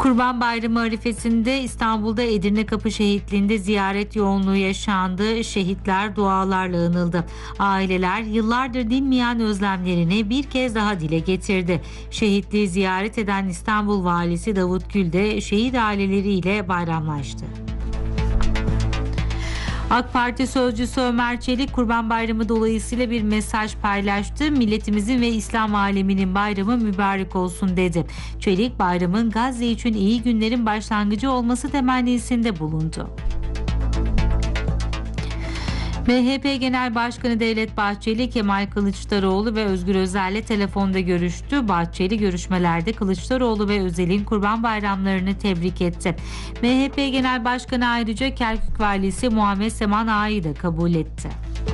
Kurban Bayramı arifesinde İstanbul'da Edirne Kapı Şehitliği'nde ziyaret yoğunluğu yaşandı. Şehitler dualarla anıldı. Aileler yıllardır dinmeyen özlemlerini bir kez daha dile getirdi. Şehitliği ziyaret eden İstanbul Valisi Davut Gül de şehit aileleriyle bayramlaştı. AK Parti sözcüsü Ömer Çelik Kurban Bayramı dolayısıyla bir mesaj paylaştı. Milletimizin ve İslam aleminin bayramı mübarek olsun dedi. Çelik bayramın Gazze için iyi günlerin başlangıcı olması temennisinde bulundu. MHP Genel Başkanı Devlet Bahçeli, Kemal Kılıçdaroğlu ve Özgür Özel'le telefonda görüştü. Bahçeli görüşmelerde Kılıçdaroğlu ve Özel'in Kurban Bayramlarını tebrik etti. MHP Genel Başkanı ayrıca Kerkük Valisi Muhammed Seman Ağa'yı da kabul etti.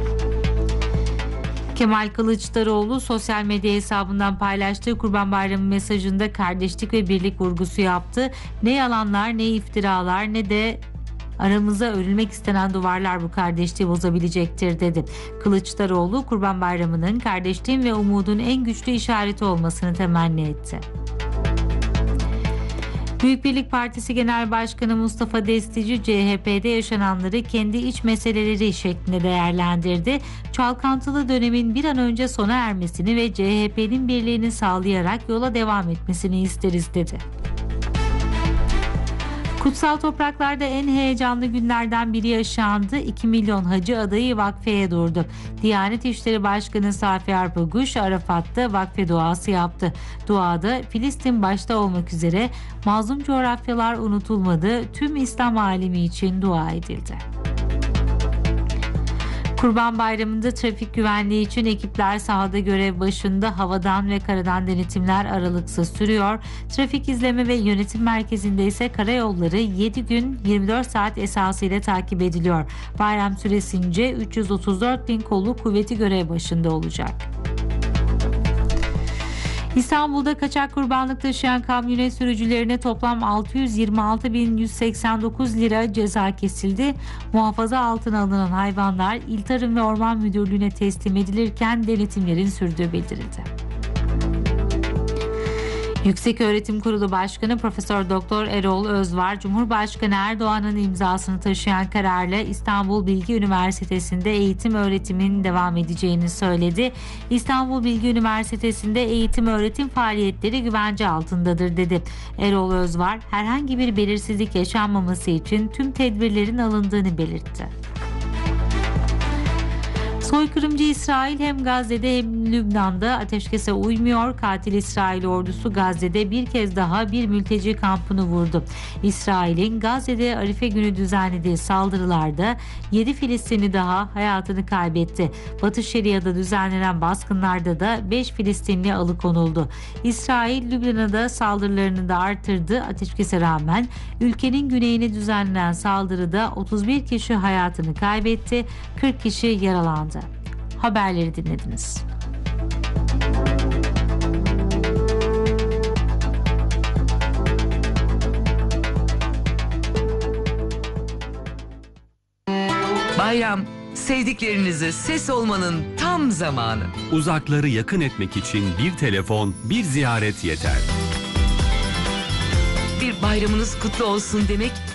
Kemal Kılıçdaroğlu sosyal medya hesabından paylaştığı Kurban Bayramı mesajında kardeşlik ve birlik vurgusu yaptı. Ne yalanlar, ne iftiralar, ne de aramıza örülmek istenen duvarlar bu kardeşliği bozabilecektir dedi. Kılıçdaroğlu Kurban Bayramı'nın kardeşliğin ve umudun en güçlü işareti olmasını temenni etti. Büyük Birlik Partisi Genel Başkanı Mustafa Destici CHP'de yaşananları kendi iç meseleleri şeklinde değerlendirdi. Çalkantılı dönemin bir an önce sona ermesini ve CHP'nin birliğini sağlayarak yola devam etmesini isteriz dedi. Kutsal topraklarda en heyecanlı günlerden biri yaşandı. 2 milyon hacı adayı vakfeye durdu. Diyanet İşleri Başkanı Safi Arpaguş Arafat'ta vakfe duası yaptı. Duada Filistin başta olmak üzere mazlum coğrafyalar unutulmadı. Tüm İslam alemi için dua edildi. Kurban Bayramı'nda trafik güvenliği için ekipler sahada görev başında, havadan ve karadan denetimler aralıksız sürüyor. Trafik izleme ve yönetim merkezinde ise karayolları 7 gün 24 saat esasıyla takip ediliyor. Bayram süresince 334 bin kolluk kuvveti görev başında olacak. İstanbul'da kaçak kurbanlık taşıyan kamyonet sürücülerine toplam 626.189 lira ceza kesildi. Muhafaza altına alınan hayvanlar İl Tarım ve Orman Müdürlüğü'ne teslim edilirken denetimlerin sürdüğü bildirildi. Yükseköğretim Kurulu Başkanı Profesör Doktor Erol Özvar, Cumhurbaşkanı Erdoğan'ın imzasını taşıyan kararla İstanbul Bilgi Üniversitesi'nde eğitim öğretimin devam edeceğini söyledi. İstanbul Bilgi Üniversitesi'nde eğitim öğretim faaliyetleri güvence altındadır dedi. Erol Özvar, herhangi bir belirsizlik yaşanmaması için tüm tedbirlerin alındığını belirtti. Soykırımcı İsrail hem Gazze'de hem Lübnan'da ateşkese uymuyor. Katil İsrail ordusu Gazze'de bir kez daha bir mülteci kampını vurdu. İsrail'in Gazze'de Arife günü düzenlediği saldırılarda 7 Filistinli daha hayatını kaybetti. Batı Şeria'da düzenlenen baskınlarda da 5 Filistinli alıkonuldu. İsrail Lübnan'a da saldırılarını da artırdı. Ateşkese rağmen ülkenin güneyine düzenlenen saldırıda 31 kişi hayatını kaybetti, 40 kişi yaralandı. Haberleri dinlediniz. Bayram, sevdiklerinize ses olmanın tam zamanı. Uzakları yakın etmek için bir telefon, bir ziyaret yeter. Bir bayramınız kutlu olsun demek